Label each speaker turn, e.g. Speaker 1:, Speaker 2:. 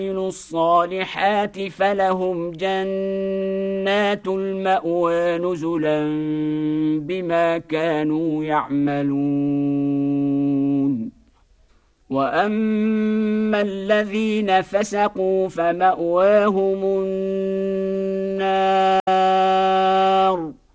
Speaker 1: الصالحات فلهم جنات المأوى نزلا بما كانوا يعملون. وأما الذين فسقوا فمأواهم النار